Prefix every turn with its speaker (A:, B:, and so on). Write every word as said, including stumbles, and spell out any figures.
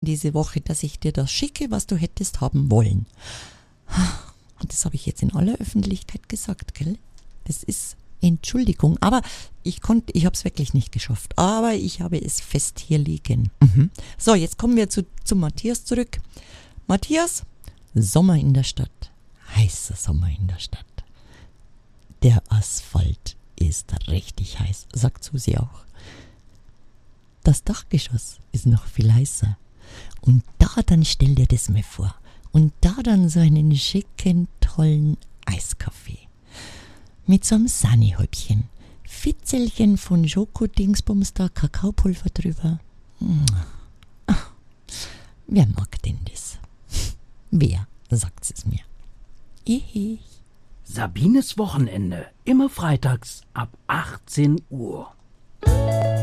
A: diese Woche, dass ich dir das schicke, was du hättest haben wollen. Und das habe ich jetzt in aller Öffentlichkeit gesagt, gell? Das ist Entschuldigung, aber ich konnte, ich habe es wirklich nicht geschafft. Aber ich habe es fest hier liegen. Mhm. So, jetzt kommen wir zu, zu Matthias zurück. Matthias, Sommer in der Stadt. Heißer Sommer in der Stadt. Der Asphalt ist richtig heiß, sagt Susi auch. Das Dachgeschoss ist noch viel heißer. Und da dann stell dir das mal vor. Und da dann so einen schicken, tollen Eiskaffee. Mit so einem Sahne-Häubchen. Fitzelchen von Schokodingsbums da, Kakaopulver drüber. Ach, wer mag denn das? Wer, sagt es mir. Ich.
B: Sabines Wochenende, immer freitags ab achtzehn Uhr.